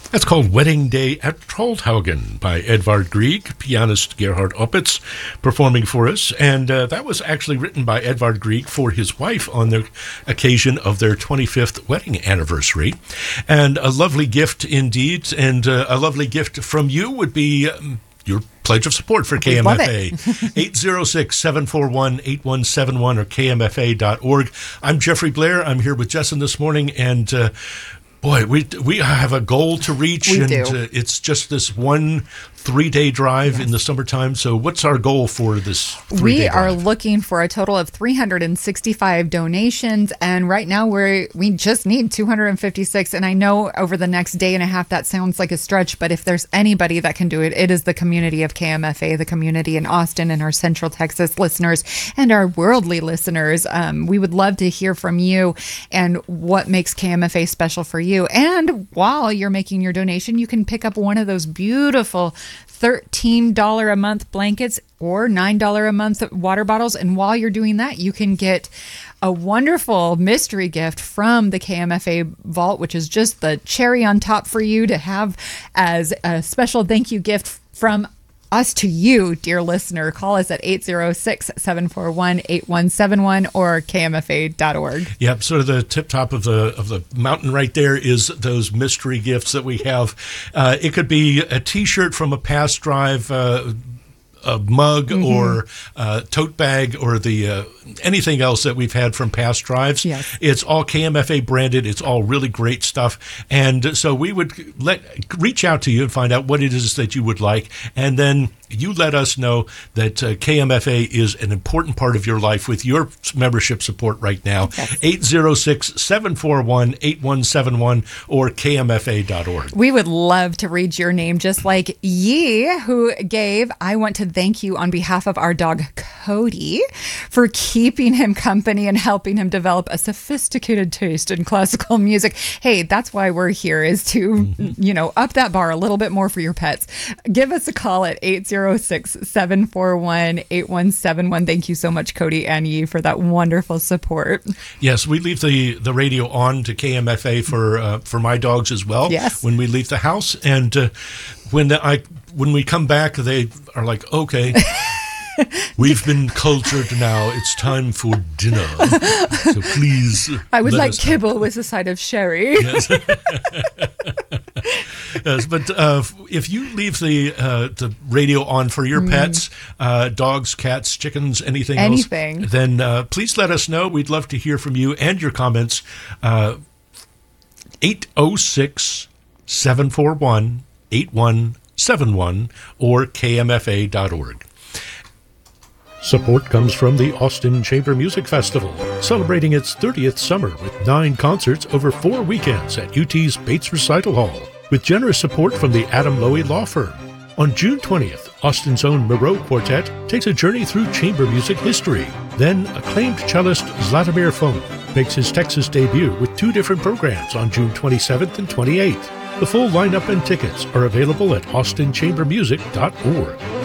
That's called Wedding Day at Trollhaugen by Edvard Grieg, pianist Gerhard Opitz performing for us. And that was actually written by Edvard Grieg for his wife on the occasion of their 25th wedding anniversary. And a lovely gift indeed. And a lovely gift from you would be your pledge of support for KMFA. 806-741-8171 or KMFA.org. I'm Jeffrey Blair. I'm here with Jesson this morning, and boy, we have a goal to reach, we and do. It's just this 1 3-day drive in the summertime. So what's our goal for this 3-day We drive? are looking for a total of 365 donations, and right now we just need 256. And I know over the next day and a half that sounds like a stretch, but if there's anybody that can do it, it is the community of KMFA, the community in Austin and our Central Texas listeners and our worldly listeners. We would love to hear from you and what makes KMFA special for you. And while you're making your donation, you can pick up one of those beautiful $13 a month blankets or $9 a month water bottles. And while you're doing that, you can get a wonderful mystery gift from the KMFA Vault, which is just the cherry on top for you to have as a special thank you gift from us to you, dear listener. Call us at 806-741-8171 or KMFA.org. Yep, sort of the tip top of the mountain right there is those mystery gifts that we have. It could be a T-shirt from a past drive, a mug or a tote bag or the anything else that we've had from past drives. Yes. It's all KMFA branded. It's all really great stuff. And so we would reach out to you and find out what it is that you would like. And then you let us know that KMFA is an important part of your life with your membership support right now. Yes. 806-741-8171 or KMFA.org. We would love to read your name, just like Yi, who gave. I want to thank you on behalf of our dog, Cody, for keeping him company and helping him develop a sophisticated taste in classical music. Hey, that's why we're here, is to, up that bar a little bit more for your pets. Give us a call at 806-741-8171. Thank you so much, Cody and Yi, for that wonderful support. Yes, we leave the radio on to KMFA for my dogs as well. Yes. When we leave the house, and when we come back, they are like, okay. We've been cultured now. It's time for dinner. So please. I would let like us know. kibble with a side of sherry. Yes. Yes, but if you leave the radio on for your pets, dogs, cats, chickens, anything else, then please let us know. We'd love to hear from you and your comments. 806-741-8171 or KMFA.org. Support comes from the Austin Chamber Music Festival, celebrating its 30th summer with 9 concerts over 4 weekends at UT's Bates Recital Hall, with generous support from the Adam Lowy Law Firm. On June 20th, Austin's own Moreau Quartet takes a journey through chamber music history. Then acclaimed cellist Zlatomir Fon makes his Texas debut with 2 different programs on June 27th and 28th. The full lineup and tickets are available at austinchambermusic.org.